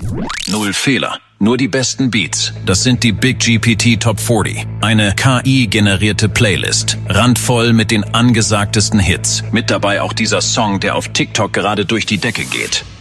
Null Fehler, nur die besten Beats. Das sind die Big GPT Top 40. Eine KI-generierte Playlist, randvoll mit den angesagtesten Hits. Mit dabei auch dieser Song, der auf TikTok gerade durch die Decke geht.